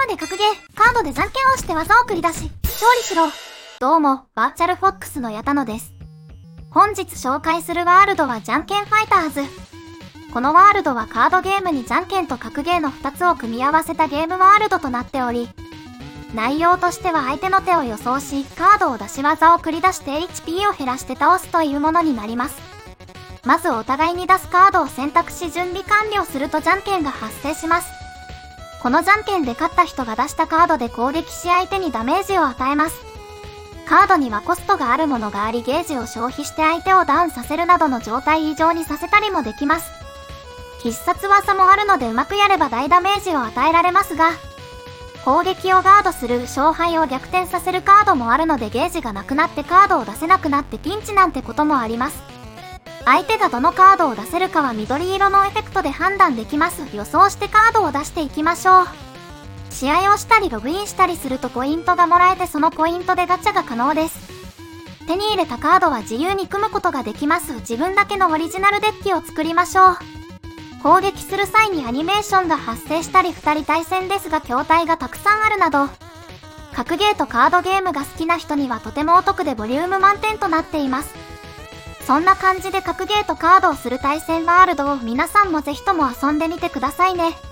で格ゲー、カードでじゃんけんをして技を繰り出し、勝利しろ。どうも、バーチャルフォックスの矢田野です。本日紹介するワールドはじゃんけんファイターズ。このワールドはカードゲームにじゃんけんと格ゲーの2つを組み合わせたゲームワールドとなっており、内容としては相手の手を予想し、カードを出し技を繰り出して HP を減らして倒すというものになります。まずお互いに出すカードを選択し準備完了するとじゃんけんが発生します。このじゃんけんで勝った人が出したカードで攻撃し相手にダメージを与えます。カードにはコストがあるものがありゲージを消費して相手をダウンさせるなどの状態異常にさせたりもできます。必殺技もあるのでうまくやれば大ダメージを与えられますが、攻撃をガードする勝敗を逆転させるカードもあるのでゲージがなくなってカードを出せなくなってピンチなんてこともあります。相手がどのカードを出せるかは緑色のエフェクトで判断できます。予想してカードを出していきましょう。試合をしたりログインしたりするとポイントがもらえてそのポイントでガチャが可能です。手に入れたカードは自由に組むことができます。自分だけのオリジナルデッキを作りましょう。攻撃する際にアニメーションが発生したり2人対戦ですが筐体がたくさんあるなど、格ゲーとカードゲームが好きな人にはとてもお得でボリューム満点となっています。そんな感じで格ゲーとカードをする対戦ワールドを皆さんもぜひとも遊んでみてくださいね。